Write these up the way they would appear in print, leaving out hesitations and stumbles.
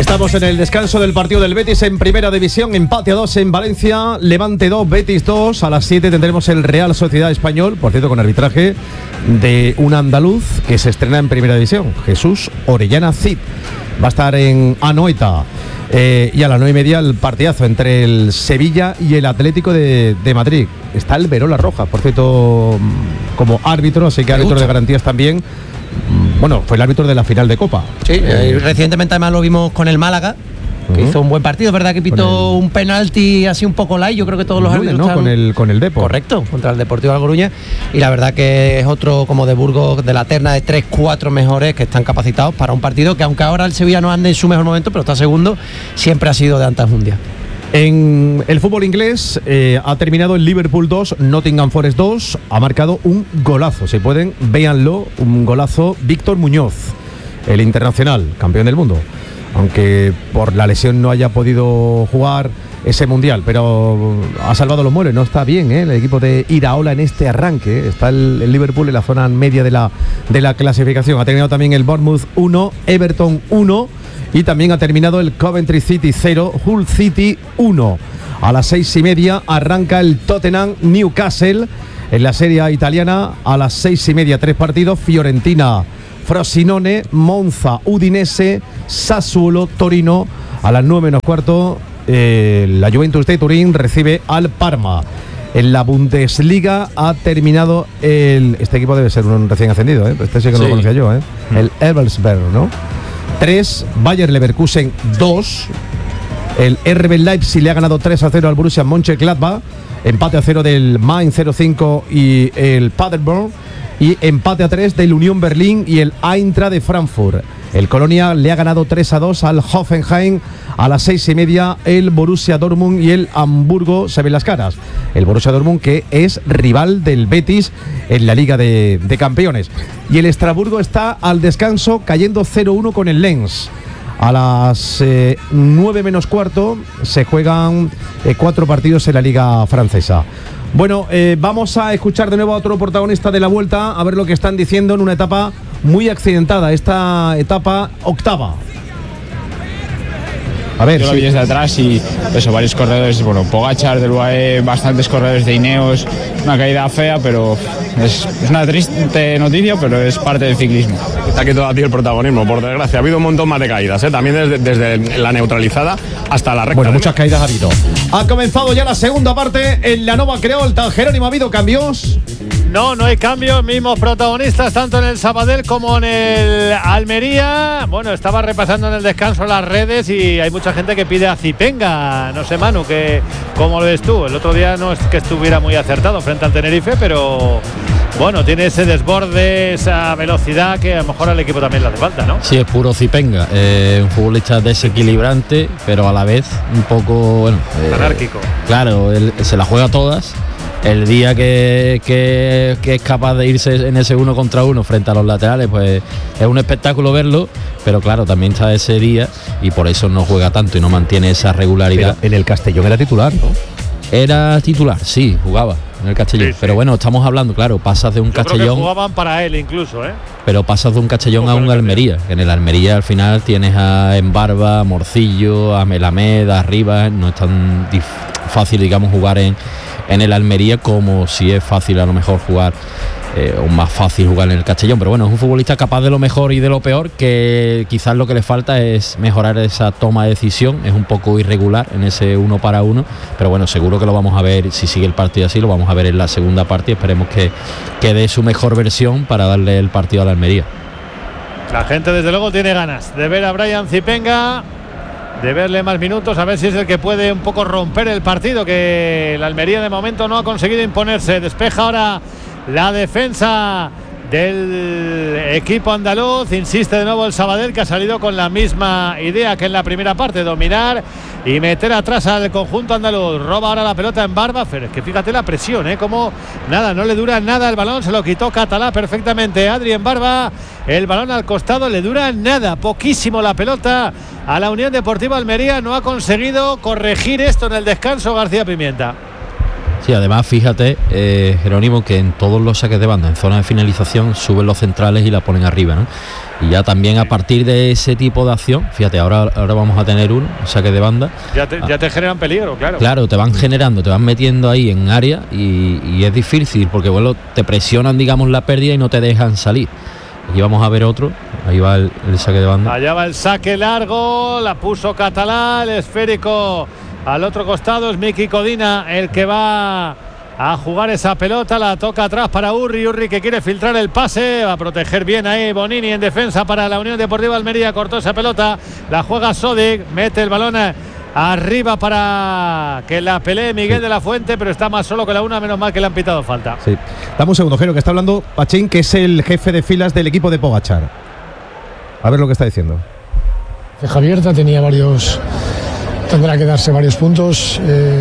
Estamos en el descanso del partido del Betis en Primera División, empate a 2 en Valencia, Levante 2, Betis 2. A las 7 tendremos el Real Sociedad Español, por cierto con arbitraje de un andaluz que se estrena en Primera División, Jesús Orellana Cid. Va a estar en Anoeta. Y a las 9:30 el partidazo entre el Sevilla y el Atlético de Madrid. Está el Verola Rojas, por cierto, como árbitro, así que árbitro de garantías también. Bueno, fue el árbitro de la final de Copa. Sí, recientemente además lo vimos con el Málaga, que hizo un buen partido, es verdad que pitó un penalti así un poco light, yo creo que todos los árbitros, ¿no? Con el Depor. Correcto, contra el Deportivo de La Coruña, y la verdad que es otro como de Burgos, de la terna de 3-4 mejores que están capacitados para un partido que, aunque ahora el Sevilla no ande en su mejor momento, pero está segundo, siempre ha sido de antemundia. En el fútbol inglés ha terminado el Liverpool 2, Nottingham Forest 2, ha marcado un golazo, si pueden, véanlo, un golazo Víctor Muñoz, el internacional, campeón del mundo, aunque por la lesión no haya podido jugar ese mundial, pero ha salvado los muebles, no está bien, el equipo de Iraola en este arranque, está el Liverpool en la zona media de la clasificación. Ha terminado también el Bournemouth 1, Everton 1, y también ha terminado el Coventry City 0, Hull City 1. A las 6:30 arranca el Tottenham Newcastle en la Serie A italiana. A las 6:30 3 partidos: Fiorentina Frosinone, Monza Udinese, Sassuolo Torino. A las 9:15 la Juventus de Turín recibe al Parma. En la Bundesliga ha terminado este equipo debe ser un recién ascendido, este sí que no lo conocía yo, el Elversberg, ¿no? 3, Bayer Leverkusen 2, el RB Leipzig le ha ganado 3-0 al Borussia Mönchengladbach, empate a 0 del Mainz 05 y el Paderborn, y empate a 3 del Unión Berlín y el Eintracht de Frankfurt. El Colonia le ha ganado 3-2 al Hoffenheim. A las 6:30 el Borussia Dortmund y el Hamburgo se ven las caras. El Borussia Dortmund, que es rival del Betis en la Liga de Campeones. Y el Estrasburgo está al descanso cayendo 0-1 con el Lens. A las 9:15 se juegan 4 partidos en la Liga francesa. Bueno, vamos a escuchar de nuevo a otro protagonista de la vuelta, a ver lo que están diciendo en una etapa muy accidentada, esta etapa octava. A ver, yo lo vi desde atrás y eso, varios corredores, bueno, Pogačar del UAE, bastantes corredores de Ineos, una caída fea, pero es una triste noticia, pero es parte del ciclismo. Te ha quitado a ti el protagonismo, por desgracia. Ha habido un montón más de caídas, también desde la neutralizada hasta la recta. Bueno, muchas caídas ha habido. Ha comenzado ya la segunda parte en la Nova Creolta. Jerónimo, ¿ha habido cambios? No hay cambios, mismos protagonistas tanto en el Sabadell como en el Almería. Bueno, estaba repasando en el descanso las redes y hay mucha gente que pide a Zipenga. No sé, Manu, ¿cómo lo ves tú? El otro día no es que estuviera muy acertado frente al Tenerife, pero bueno, tiene ese desborde, esa velocidad que a lo mejor al equipo también le hace falta, ¿no? Sí, es puro Zipenga, un futbolista desequilibrante, pero a la vez un poco, bueno, anárquico. Claro, él se la juega todas. El día que es capaz de irse en ese 1 contra 1 frente a los laterales, pues es un espectáculo verlo, pero claro, también está ese día y por eso no juega tanto y no mantiene esa regularidad. Pero en el Castellón era titular, ¿no? Era titular, sí, jugaba en el Castellón. Sí. Pero bueno, estamos hablando, claro, pasas de un Castellón. Creo que jugaban para él incluso, Pero pasas de un Castellón a un Almería. En el Almería al final tienes a Embarba, a Morcillo, a Melamed, a Rivas. No es tan fácil, digamos, jugar en el Almería como si es fácil a lo mejor jugar o más fácil jugar en el Castellón, pero bueno, es un futbolista capaz de lo mejor y de lo peor, que quizás lo que le falta es mejorar esa toma de decisión. Es un poco irregular en ese 1 para 1, pero bueno, seguro que lo vamos a ver, si sigue el partido así, lo vamos a ver en la segunda parte y esperemos que dé su mejor versión para darle el partido a la Almería. La gente desde luego tiene ganas de ver a Brian Zipenga, de verle más minutos, a ver si es el que puede un poco romper el partido, que la Almería de momento no ha conseguido imponerse. Despeja ahora la defensa del equipo andaluz, insiste de nuevo el Sabadell, que ha salido con la misma idea que en la primera parte, dominar y meter atrás al conjunto andaluz. Roba ahora la pelota en Barba, pero es que fíjate la presión, como nada, no le dura nada el balón, se lo quitó Catalá perfectamente Adri en Barba, el balón al costado, le dura nada, poquísimo la pelota a la Unión Deportiva Almería. No ha conseguido corregir esto en el descanso García Pimienta. Sí, además fíjate, Jerónimo, que en todos los saques de banda, en zona de finalización, suben los centrales y la ponen arriba, ¿no? Y ya también a partir de ese tipo de acción, fíjate, ahora vamos a tener un saque de banda. Ya te generan peligro, claro. Claro, te van generando, te van metiendo ahí en área y es difícil porque bueno, te presionan, digamos, la pérdida y no te dejan salir. Aquí vamos a ver otro, ahí va el saque de banda. Allá va el saque largo, la puso Catalá, el esférico al otro costado, es Miki Codina el que va a jugar esa pelota, la toca atrás para Urri que quiere filtrar el pase, va a proteger bien ahí Bonini en defensa para la Unión Deportiva Almería, cortó esa pelota, la juega Sodic, mete el balón arriba para que la pelee Miguel de la Fuente, pero está más solo que la una, menos mal que le han pitado falta. Sí. Dame un segundo, Jero, que está hablando Pachín, que es el jefe de filas del equipo de Pogačar. A ver lo que está diciendo. Ceja abierta, tendrá que darse varios puntos.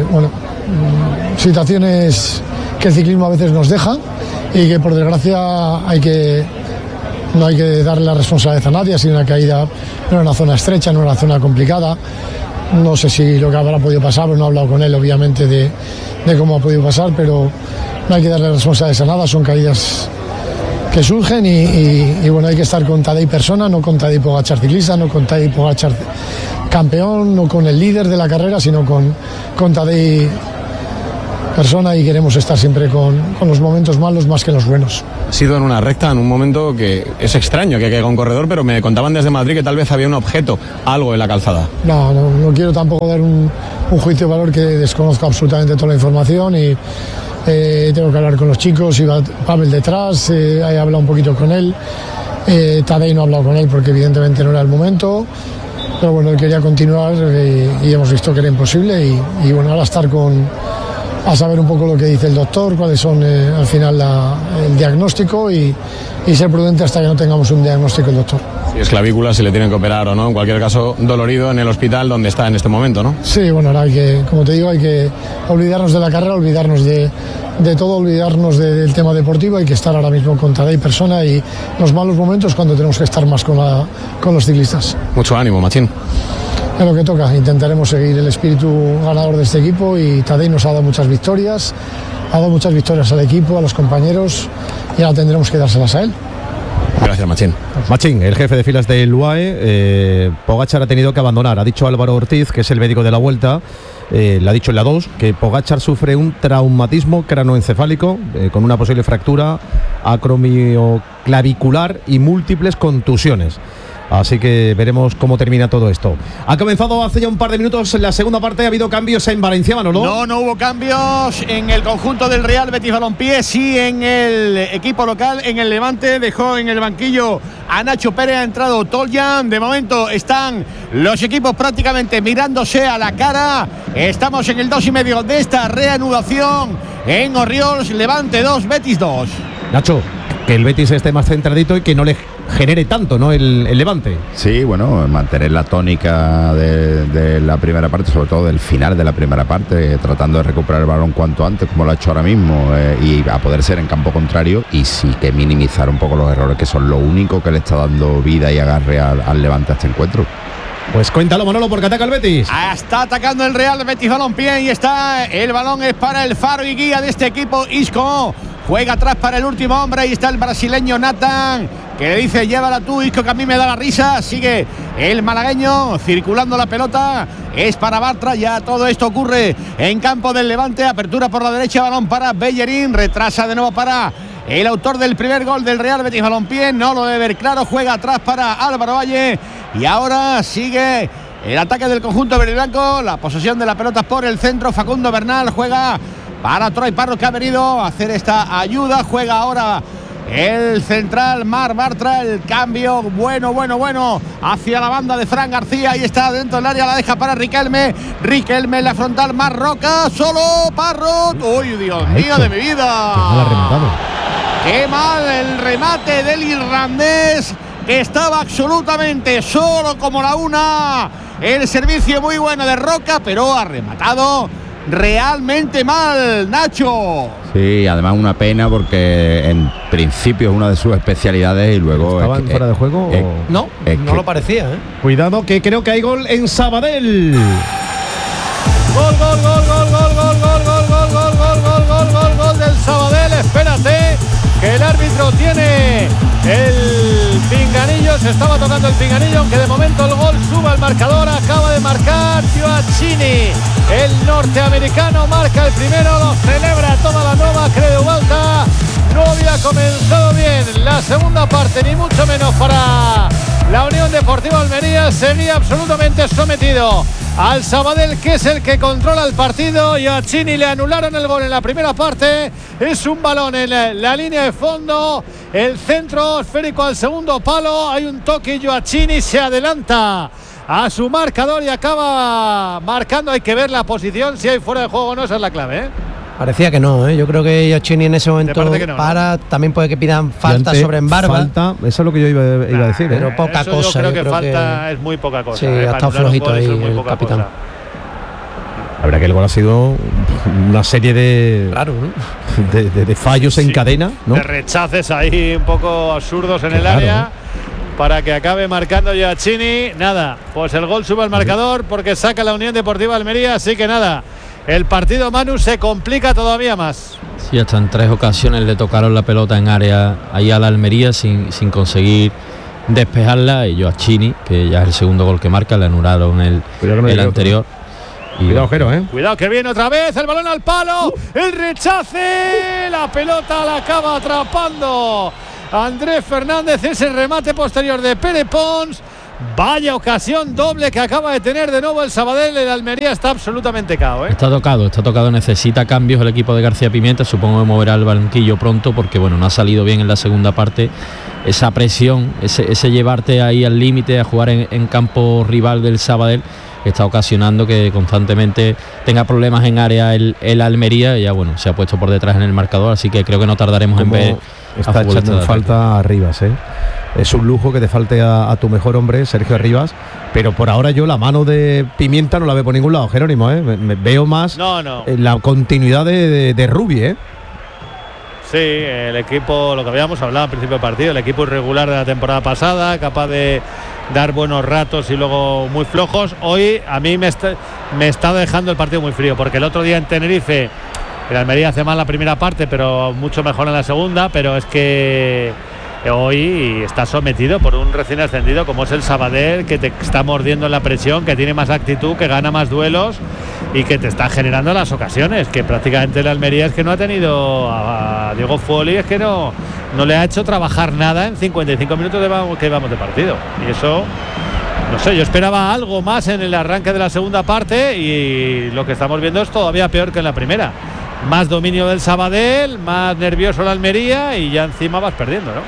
Situaciones que el ciclismo a veces nos deja y que por desgracia no hay que darle la responsabilidad a nadie. Ha sido una caída, no era una zona estrecha, no era una zona complicada. No sé si lo que habrá podido pasar, pero no he hablado con él obviamente de cómo ha podido pasar, pero no hay que darle responsabilidades a nada, son caídas que surgen y bueno, hay que estar con Tadej persona, no con Tadej Pogačar ciclista, no con Tadej Pogačar campeón, no con el líder de la carrera, sino con Tadej persona, y queremos estar siempre con los momentos malos más que los buenos. Ha sido en una recta, en un momento que es extraño que caiga un corredor, pero me contaban desde Madrid que tal vez había un objeto, algo en la calzada. No quiero tampoco dar un juicio de valor, que desconozco absolutamente toda la información y tengo que hablar con los chicos. Iba Pavel detrás, he hablado un poquito con él. Tadej no ha hablado con él porque evidentemente no era el momento, pero bueno, él quería continuar y hemos visto que era imposible y bueno, ahora estar a saber un poco lo que dice el doctor, cuáles son al final el diagnóstico y ser prudente hasta que no tengamos un diagnóstico del doctor. Si es clavícula, si le tienen que operar o no, en cualquier caso dolorido en el hospital donde está en este momento, ¿no? Sí, bueno, ahora como te digo, hay que olvidarnos de la carrera, olvidarnos de todo, olvidarnos del tema deportivo. Hay que estar ahora mismo con Tadej persona y los malos momentos cuando tenemos que estar más con los ciclistas. Mucho ánimo, Machín. Es lo que toca, intentaremos seguir el espíritu ganador de este equipo y Tadej nos ha dado muchas victorias, al equipo, a los compañeros, y ahora tendremos que dárselas a él. Gracias, Machín. Machín, el jefe de filas del UAE, Pogačar ha tenido que abandonar. Ha dicho Álvaro Ortiz, que es el médico de la Vuelta, le ha dicho en la 2, que Pogačar sufre un traumatismo cranoencefálico con una posible fractura acromioclavicular y múltiples contusiones. Así que veremos cómo termina todo esto. Ha comenzado hace ya un par de minutos la segunda parte. ¿Ha habido cambios en Valencia, Manolo? No hubo cambios en el conjunto del Real Betis Balompié. Sí en el equipo local, en el Levante. Dejó en el banquillo a Nacho Pérez, ha entrado Toljan. De momento están los equipos prácticamente mirándose a la cara. Estamos en el 2,5 de esta reanudación en Orriols. Levante 2, Betis 2. Nacho, que el Betis esté más centradito y que no le genere tanto, ¿no? El Levante. Sí, bueno, mantener la tónica de la primera parte, sobre todo del final de la primera parte, tratando de recuperar el balón cuanto antes, como lo ha hecho ahora mismo, y a poder ser en campo contrario, y sí que minimizar un poco los errores, que son lo único que le está dando vida y agarre al Levante a este encuentro. Pues cuéntalo, Manolo, porque ataca el Betis. Está atacando el Real Betis Balompié y está el balón, es para el faro y guía de este equipo, Isco. Juega atrás para el último hombre, ahí está el brasileño Nathan, que le dice: llévala tú, Isco, que a mí me da la risa. Sigue el malagueño circulando la pelota, es para Bartra. Ya todo esto ocurre en campo del Levante. Apertura por la derecha, balón para Bellerín, retrasa de nuevo para el autor del primer gol del Real Betis Balompié, no lo debe ver claro. Juega atrás para Álvaro Valle y ahora sigue el ataque del conjunto verde y blanco. La posesión de la pelota por el centro, Facundo Bernal juega para Troy Parro, que ha venido a hacer esta ayuda. Juega ahora el central Marc Bartra, el cambio bueno hacia la banda de Fran García. Ahí está dentro del área, la deja para Riquelme en la frontal, Marroca, solo Parro. ¡Uy, Dios mío de mi vida! Qué mal ha rematado. ¡Qué mal el remate del irlandés, que estaba absolutamente solo como la una! El servicio muy bueno de Roca, pero ha rematado realmente mal, Nacho. Sí, además una pena porque en principio es una de sus especialidades y luego... ¿Estaban fuera de juego? No lo parecía, ¿eh? Cuidado, que creo que hay gol en Sabadell. Gol, espérate, que el árbitro tiene el pinganillo, se estaba tocando el pinganillo, aunque de momento el gol sube al marcador. Acaba de marcar Gioacchini, el norteamericano, marca el primero, lo celebra toda la nueva Creu Vuelta. No había comenzado bien la segunda parte, ni mucho menos para la Unión Deportiva Almería. Seguía absolutamente sometido al Sabadell, que es el que controla el partido. Y a Chini le anularon el gol en la primera parte. Es un balón en la línea de fondo, el centro esférico al segundo palo. Hay un toque y Gioacchini se adelanta a su marcador y acaba marcando. Hay que ver la posición, si hay fuera de juego o no, esa es la clave, ¿eh? Parecía que no, ¿eh? Yo creo que Gioacchini en ese momento no, para, también puede que pidan falta sobre Embarba. Falta, eso es lo que yo iba a decir. Pero poca eso cosa. Yo creo que falta es muy poca cosa. Sí, ha estado flojito ahí el capitán. Cosa. La verdad que el gol ha sido una serie de, claro, ¿no? de fallos en cadena, ¿no? De rechaces ahí un poco absurdos en el área para que acabe marcando Gioacchini. Nada, pues el gol sube al marcador porque saca la Unión Deportiva Almería, así que nada. El partido, Manu, se complica todavía más. Sí, hasta en 3 ocasiones le tocaron la pelota en área ahí a la Almería sin conseguir despejarla. Y Gioacchini, que ya es el segundo gol que marca, le anularon el anterior. Cuidado, Jero, Cuidado que viene otra vez el balón al palo. El rechace. La pelota la acaba atrapando Andrés Fernández. Ese remate posterior de Pere Pons. Vaya ocasión doble que acaba de tener de nuevo el Sabadell. El Almería está absolutamente cao, ¿eh? Está tocado, necesita cambios el equipo de García Pimienta. Supongo que moverá el banquillo pronto porque bueno, no ha salido bien en la segunda parte. Esa presión, ese llevarte ahí al límite a jugar en campo rival del Sabadell está ocasionando que constantemente tenga problemas en área el Almería. Y ya bueno, se ha puesto por detrás en el marcador, así que creo que no tardaremos en ver. Está echando en falta a Rivas, ¿eh? Es un lujo que te falte a tu mejor hombre, Sergio Rivas, pero por ahora yo la mano de Pimienta no la veo por ningún lado, Jerónimo, ¿eh? Me veo más la continuidad de Rubi, ¿eh? Sí, el equipo, lo que habíamos hablado al principio del partido, el equipo irregular de la temporada pasada, capaz de dar buenos ratos y luego muy flojos. Hoy a mí me está dejando el partido muy frío, porque el otro día en Tenerife el Almería hace mal la primera parte, pero mucho mejor en la segunda, pero es que hoy está sometido por un recién ascendido como es el Sabadell, que te está mordiendo en la presión, que tiene más actitud, que gana más duelos y que te está generando las ocasiones, que prácticamente el Almería es que no ha tenido a Diego Folli, es que no le ha hecho trabajar nada en 55 minutos que vamos de partido, y eso no sé, yo esperaba algo más en el arranque de la segunda parte y lo que estamos viendo es todavía peor que en la primera. Más dominio del Sabadell, más nervioso la Almería y ya encima vas perdiendo, ¿no?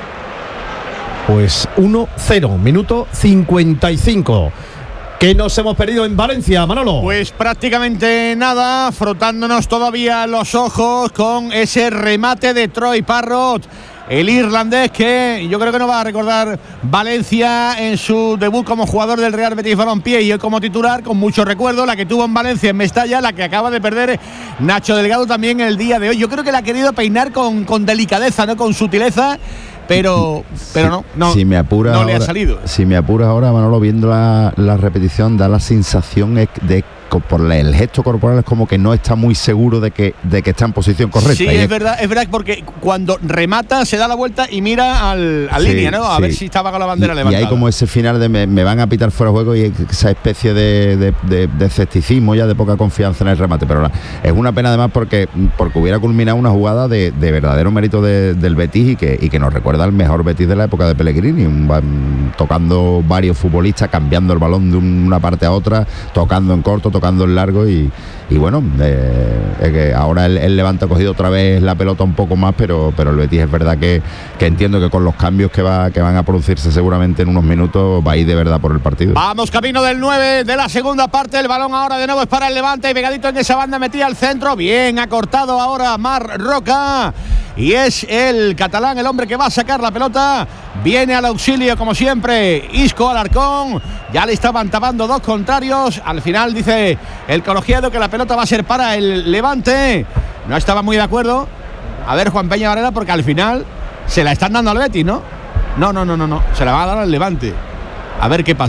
Pues 1-0, minuto 55. ¿Qué nos hemos perdido en Valencia, Manolo? Pues prácticamente nada, frotándonos todavía los ojos con ese remate de Troy Parrott, el irlandés, que yo creo que no va a recordar Valencia en su debut como jugador del Real Betis Balompié y hoy como titular, con mucho recuerdo, la que tuvo en Valencia, en Mestalla, la que acaba de perder Nacho Delgado también el día de hoy. Yo creo que la ha querido peinar con delicadeza, no con sutileza, pero no, si me apura no ahora, le ha salido. Si me apuras ahora, Manolo, viendo la repetición, da la sensación de por el gesto corporal es como que no está muy seguro de que está en posición correcta. Sí, es verdad, porque cuando remata se da la vuelta y mira al línea, ¿no? A ver si estaba con la bandera levantada. Y hay como ese final de me van a pitar fuera de juego y esa especie de escepticismo, ya de poca confianza en el remate. Pero es una pena además porque hubiera culminado una jugada de verdadero mérito del Betis y que nos recuerda al mejor Betis de la época de Pellegrini, tocando varios futbolistas, cambiando el balón de una parte a otra, tocando en corto, tocando en largo y bueno, es que ahora el Levante ha cogido otra vez la pelota un poco más, pero el Betis es verdad que entiendo que con los cambios que van a producirse seguramente en unos minutos va a ir de verdad por el partido. Vamos camino del 9 de la segunda parte, el balón ahora de nuevo es para el Levante y pegadito en esa banda metida al centro, bien acortado ahora Marc Roca y es el catalán el hombre que va a sacar la pelota, viene al auxilio como siempre Isco Alarcón, ya le estaban tapando dos contrarios, al final dice el colegiado que la pelota va a ser para el Levante, no estaba muy de acuerdo, a ver Juan Peña Varela, porque al final se la están dando al Betis, ¿no? No, se la va a dar al Levante, a ver qué pasa.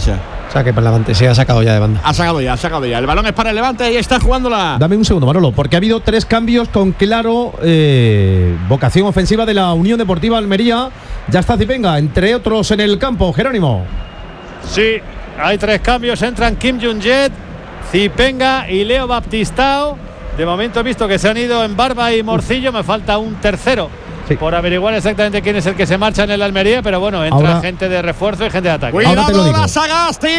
O sea que para el Levante se ha sacado ya de banda. Ha sacado ya. El balón es para el Levante y está jugándola. Dame un segundo, Manolo, porque ha habido 3 cambios con claro vocación ofensiva de la Unión Deportiva Almería. Ya está Zipenga, entre otros en el campo. Jerónimo. Sí, hay 3 cambios. Entran Kim Jung-jae, Zipenga y Leo Baptistao. De momento he visto que se han ido en Barba y Morcillo. Me falta un tercero. Sí. Por averiguar exactamente quién es el que se marcha en el Almería, pero bueno, entra ahora gente de refuerzo y gente de ataque. ¡Cuidado la Sagasti!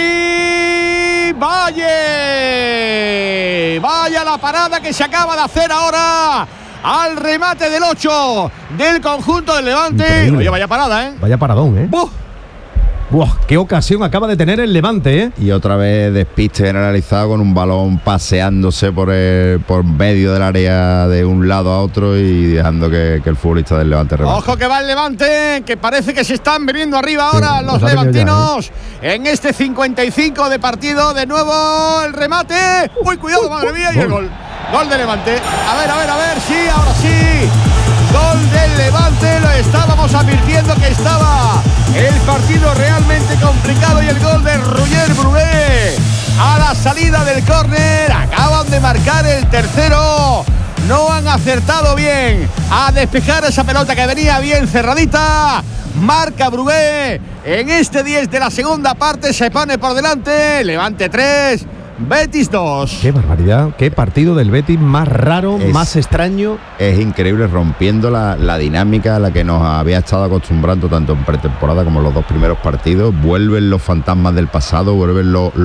¡Vaya la parada que se acaba de hacer ahora! Al remate del 8 del conjunto del Levante. Increíble. Oye, vaya parada, ¿eh? Vaya paradón, ¿eh? ¡Buah! ¡Qué ocasión acaba de tener el Levante, eh! Y otra vez despiste generalizado con un balón paseándose por medio del área de un lado a otro y dejando que el futbolista del Levante remate. Ojo que va el Levante, que parece que se están viniendo arriba ahora los levantinos ya, en este 55 de partido. De nuevo el remate. ¡Uy, cuidado, madre mía! Y el gol. Gol de Levante. A ver, sí, ahora sí. Gol del Levante, lo estábamos advirtiendo que estaba el partido realmente complicado y el gol de Roger Brugué a la salida del córner. Acaban de marcar el tercero. No han acertado bien a despejar esa pelota que venía bien cerradita. Marca Brugué en este 10 de la segunda parte, se pone por delante. Levante 3, Betis 2. Qué barbaridad, qué partido del Betis más raro, más extraño. Es increíble, rompiendo la dinámica a la que nos había estado acostumbrando tanto en pretemporada como en los 2 primeros partidos. Vuelven los fantasmas del pasado, vuelven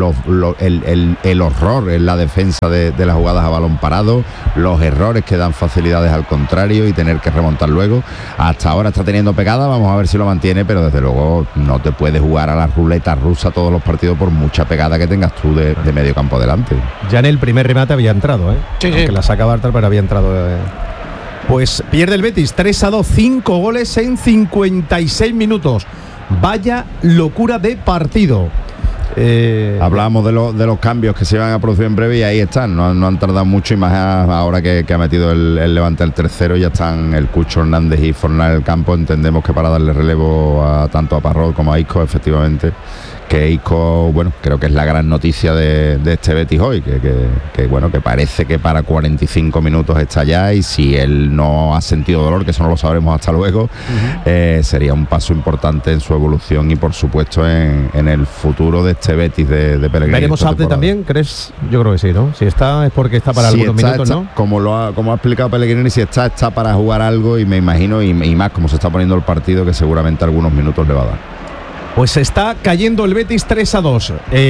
el horror en la defensa de las jugadas a balón parado, los errores que dan facilidades al contrario y tener que remontar luego. Hasta ahora está teniendo pegada, vamos a ver si lo mantiene, pero desde luego no te puedes jugar a la ruleta rusa todos los partidos por mucha pegada que tengas tú de medio campo delante. Ya en el primer remate había entrado, Sí. Aunque la saca Bartra, pero había entrado. Pues pierde el Betis 3-2, 5 goles en 56 minutos. Vaya locura de partido. Hablábamos de los cambios que se iban a producir en breve y ahí están, no han tardado mucho y más ahora que ha metido el Levante el tercero. Ya están el Cucho Hernández y Fornal en el campo. Entendemos que para darle relevo tanto a Parrot como a Isco, efectivamente. Que Isco, bueno, creo que es la gran noticia de este Betis hoy, que bueno, que parece que para 45 minutos está ya, y si él no ha sentido dolor, que eso no lo sabremos hasta luego, sería un paso importante en su evolución y por supuesto en el futuro de este Betis de Pellegrini. ¿Veremos update también, crees? Yo creo que sí, ¿no? Si está es porque está para algunos minutos, ¿no? Como ha explicado Pellegrini, si está para jugar algo, y me imagino, y más como se está poniendo el partido, que seguramente algunos minutos le va a dar. Pues está cayendo el Betis 3-2.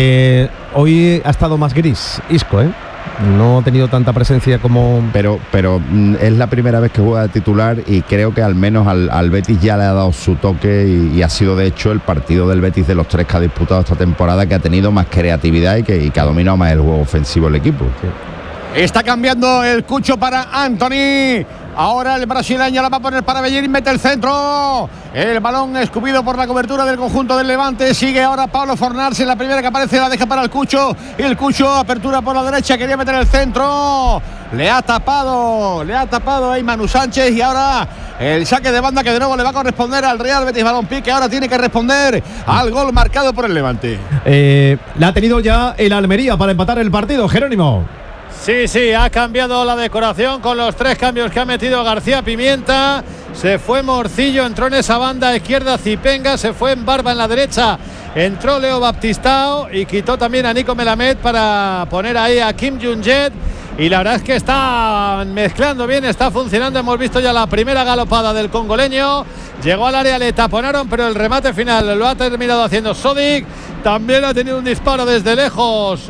Hoy ha estado más gris Isco, no ha tenido tanta presencia como... Pero es la primera vez que juega de titular y creo que al menos al Betis ya le ha dado su toque y ha sido de hecho el partido del Betis de los 3 que ha disputado esta temporada que ha tenido más creatividad y que ha dominado más el juego ofensivo del equipo. Sí. Está cambiando el Cucho para Anthony. Ahora el brasileño la va a poner para Bellerín, mete el centro. El balón escupido por la cobertura del conjunto del Levante. Sigue ahora Pablo Fornals en la primera que aparece, la deja para el Cucho. Y el Cucho, apertura por la derecha, quería meter el centro. Le ha tapado ahí Manu Sánchez. Y ahora el saque de banda que de nuevo le va a corresponder al Real Betis Balompié, que ahora tiene que responder al gol marcado por el Levante. La ha tenido ya el Almería para empatar el partido, Jerónimo. Sí, ha cambiado la decoración con los 3 cambios que ha metido García Pimienta. Se fue Morcillo, entró en esa banda izquierda Zipenga, se fue en Barba en la derecha, entró Leo Baptistao y quitó también a Nico Melamed para poner ahí a Kim Jung-jae. Y la verdad es que está mezclando bien, está funcionando. Hemos visto ya la primera galopada del congoleño. Llegó al área, le taponaron, pero el remate final lo ha terminado haciendo Sodic. También ha tenido un disparo desde lejos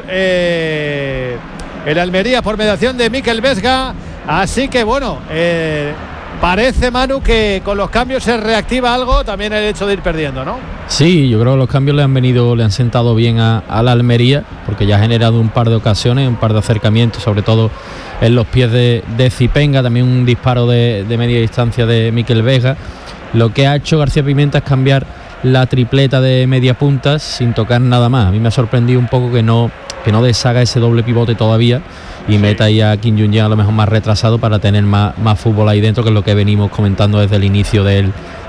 el Almería por mediación de Mikel Vesga. Así que bueno, parece, Manu, que con los cambios se reactiva algo, también el hecho de ir perdiendo, ¿no? Sí, yo creo que los cambios le han sentado bien a la Almería, porque ya ha generado un par de ocasiones, un par de acercamientos, sobre todo en los pies de Zipenga, también un disparo de media distancia de Mikel Vesga. Lo que ha hecho García Pimienta es cambiar la tripleta de media punta sin tocar nada más. A mí me ha sorprendido un poco que no deshaga ese doble pivote todavía y meta ahí a Kim Jung-jae a lo mejor más retrasado para tener más fútbol ahí dentro, que es lo que venimos comentando desde el inicio del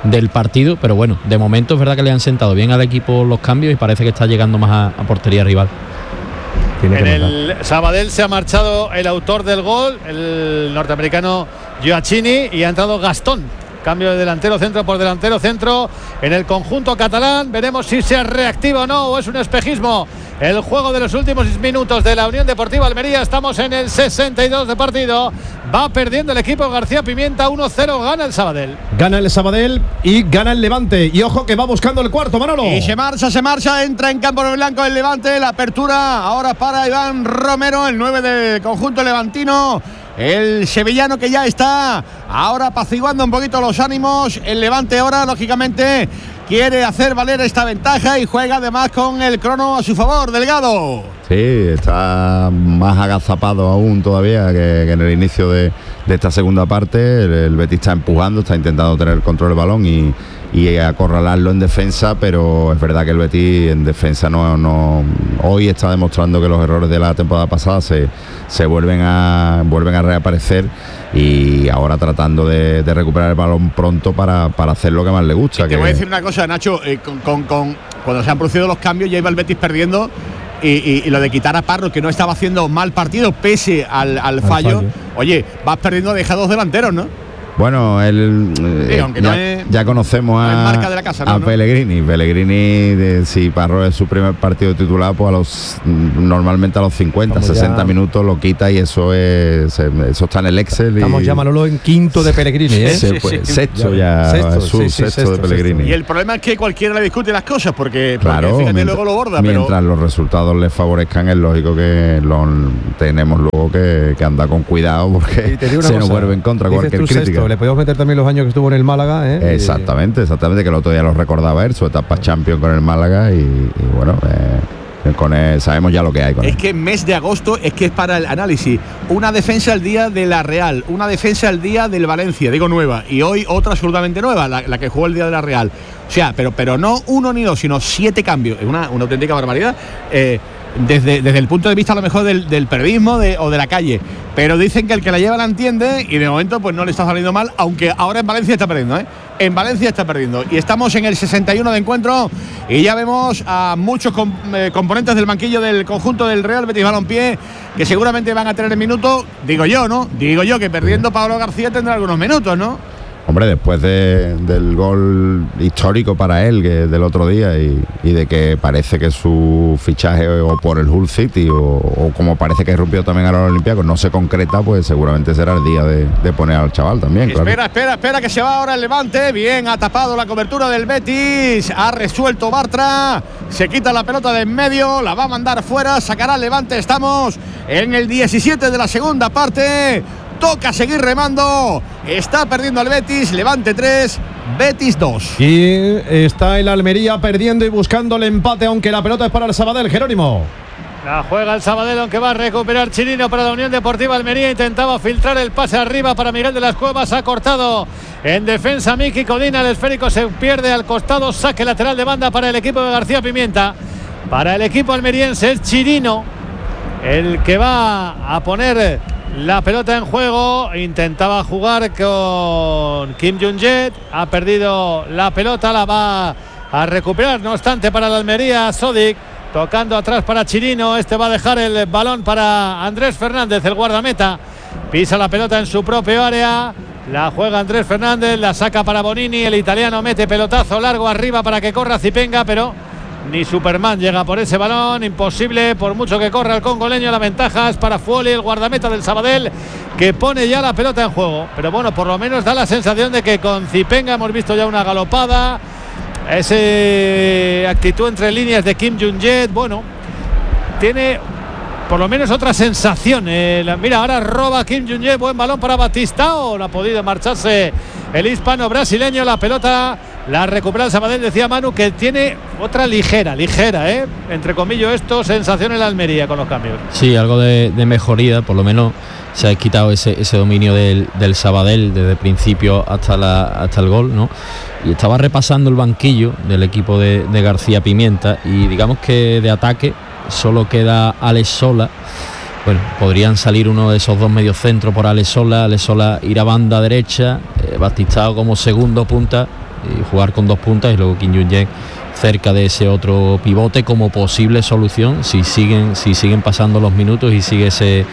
del partido, pero bueno, de momento es verdad que le han sentado bien al equipo los cambios y parece que está llegando más a portería rival. En el Sabadell se ha marchado el autor del gol, el norteamericano Gioacchini, y ha entrado Gastón. Cambio de delantero centro por delantero centro en el conjunto catalán. Veremos si se reactiva o no, o es un espejismo el juego de los últimos minutos de la Unión Deportiva Almería. Estamos en el 62 de partido. Va perdiendo el equipo García Pimienta, 1-0, gana el Sabadell. Gana el Sabadell y gana el Levante. Y ojo que va buscando el cuarto, Manolo. Y se marcha, entra en campo blanco el Levante. La apertura ahora para Iván Romero, el 9 del conjunto levantino. El sevillano que ya está ahora apaciguando un poquito los ánimos. El Levante ahora, lógicamente, quiere hacer valer esta ventaja y juega además con el crono a su favor. Delgado. Sí, está más agazapado aún todavía que en el inicio de esta segunda parte. El Betis está empujando, está intentando tener el control del balón y acorralarlo en defensa, pero es verdad que el Betis en defensa no hoy está demostrando que los errores de la temporada pasada se vuelven a reaparecer, y ahora tratando de recuperar el balón pronto para hacer lo que más le gusta. Te voy a decir una cosa, Nacho, cuando se han producido los cambios ya iba el Betis perdiendo, y lo de quitar a Parro, que no estaba haciendo mal partido pese al fallo. Oye, vas perdiendo, deja dos delanteros, ¿no? Bueno, ya conocemos a Pellegrini. Pellegrini, si Parro es su primer partido titular, pues normalmente a los 50, 60 minutos lo quita, y eso está en el Excel. Estamos ya, Manolo, en quinto de Pellegrini, ¿eh? Sexto de Pellegrini. Y el problema es que cualquiera le discute las cosas, porque fíjate, luego lo borda. Mientras los resultados les favorezcan, es lógico que tenemos luego que andar con cuidado, porque se nos vuelve en contra cualquier crítica. Le podemos meter también los años que estuvo en el Málaga, ¿eh? Exactamente, que el otro día lo recordaba él, su etapa Champions con el Málaga, y bueno, con él sabemos ya lo que hay con él. Es que mes de agosto es para el análisis. Una defensa al día de la Real, una defensa al día del Valencia, digo nueva, y hoy otra absolutamente nueva, la que jugó el día de la Real. O sea, pero no uno ni dos, sino 7 cambios. Es una auténtica barbaridad. Desde el punto de vista a lo mejor del periodismo o de la calle, pero dicen que el que la lleva la entiende, y de momento pues no le está saliendo mal, aunque ahora en Valencia está perdiendo, en Valencia está perdiendo, y estamos en el 61 de encuentro, y ya vemos a muchos componentes del banquillo del conjunto del Real Betis Balompié que seguramente van a tener el minuto, digo yo que perdiendo Pablo García tendrá algunos minutos, ¿no? Hombre, después del gol histórico para él del otro día, y de que parece que su fichaje o por el Hull City o como parece que rompió también a los Olympiacos no se concreta, pues seguramente será el día de poner al chaval también. Espera que se va ahora el Levante. Bien, ha tapado la cobertura del Betis, ha resuelto Bartra, se quita la pelota de en medio, la va a mandar fuera, sacará el Levante. Estamos en el 17 de la segunda parte. Toca seguir remando. Está perdiendo el Betis. Levante 3, Betis 2. Y está el Almería perdiendo y buscando el empate, aunque la pelota es para el Sabadell. Jerónimo. La juega el Sabadell, aunque va a recuperar Chirino para la Unión Deportiva Almería. Intentaba filtrar el pase arriba para Miguel de las Cuevas. Ha cortado en defensa Miki Codina. El esférico se pierde al costado. Saque lateral de banda para el equipo de García Pimienta. Para el equipo almeriense es Chirino el que va a poner la pelota en juego. Intentaba jugar con Kim Jong-jet, ha perdido la pelota, la va a recuperar, no obstante, para la Almería. Sodic tocando atrás para Chirino, este va a dejar el balón para Andrés Fernández, el guardameta, pisa la pelota en su propio área, la juega Andrés Fernández, la saca para Bonini, el italiano mete pelotazo largo arriba para que corra Zipenga, pero ni Superman llega por ese balón, imposible, por mucho que corra el congoleño. La ventaja es para Fuoli, el guardameta del Sabadell, que pone ya la pelota en juego. Pero bueno, por lo menos da la sensación de que con Zipenga hemos visto ya una galopada, esa actitud entre líneas de Kim Jong-jet. Bueno, tiene por lo menos otra sensación. Mira, ahora roba Kim Jong-jet, buen balón para Batistao, no ha podido marcharse el hispano brasileño. La pelota la recupera el Sabadell, decía Manu, que tiene otra ligera, entre comillas esto, sensación en la Almería con los cambios. Sí, algo de mejoría, por lo menos se ha quitado ese dominio del Sabadell desde el principio hasta el gol, ¿no? Y estaba repasando el banquillo del equipo de García Pimienta, y digamos que de ataque solo queda Alex Sola, bueno, podrían salir uno de esos dos mediocentros por Alex Sola ir a banda derecha, Baptistao como segundo punta y jugar con dos puntas y luego Kim Jung-jae cerca de ese otro pivote como posible solución si siguen pasando los minutos y sigue ese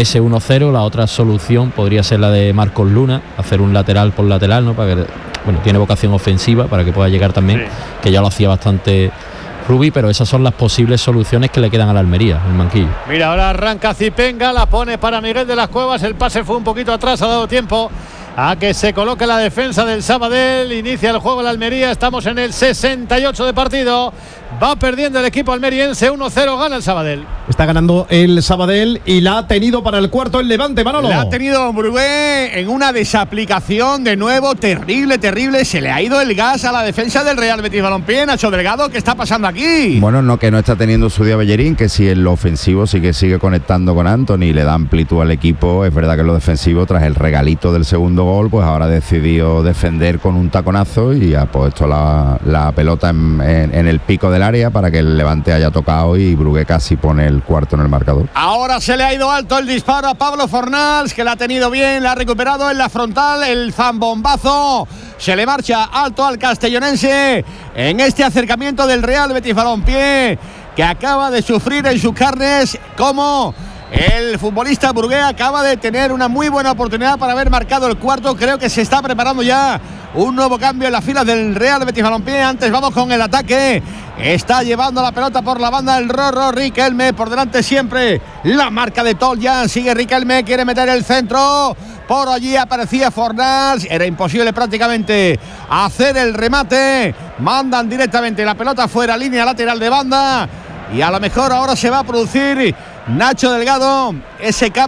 1-0. La otra solución podría ser la de Marcos Luna, hacer un lateral por lateral, ¿no? Para que, bueno, tiene vocación ofensiva para que pueda llegar también, que ya lo hacía bastante Rubí, pero esas son las posibles soluciones que le quedan a la Almería, el banquillo. Mira, ahora arranca Zipenga, la pone para Miguel de las Cuevas, el pase fue un poquito atrás, ha dado tiempo a que se coloque la defensa del Sabadell. Inicia el juego la Almería, estamos en el 68 de partido, va perdiendo el equipo almeriense, 1-0, gana el Sabadell. Está ganando el Sabadell y la ha tenido para el cuarto el Levante, Manolo. La ha tenido Brugué en una desaplicación de nuevo, terrible, se le ha ido el gas a la defensa del Real Betis Balompié. Nacho Delgado, ¿qué está pasando aquí? Bueno, no, que no está teniendo su día Bellerín, que si en lo ofensivo sí que sigue conectando con Anthony y le da amplitud al equipo. Es verdad que en lo defensivo, tras el regalito del segundo gol, pues ahora ha decidido defender con un taconazo y ha puesto la pelota en el pico del área para que el Levante haya tocado y Brugué casi pone el cuarto en el marcador. Ahora se le ha ido alto el disparo a Pablo Fornals, que la ha tenido bien, la ha recuperado en la frontal, el zambombazo se le marcha alto al castellonense en este acercamiento del Real Betis Balompié, que acaba de sufrir en sus carnes como el futbolista Brugué acaba de tener una muy buena oportunidad para haber marcado el cuarto. Creo que se está preparando ya un nuevo cambio en las filas del Real Betis Balompié. Antes vamos con el ataque. Está llevando la pelota por la banda el Rorro Riquelme. Por delante siempre la marca de Toljan. Sigue Riquelme, quiere meter el centro. Por allí aparecía Fornals. Era imposible prácticamente hacer el remate. Mandan directamente la pelota fuera, línea lateral de banda. Y a lo mejor ahora se va a producir, Nacho Delgado, ese cambio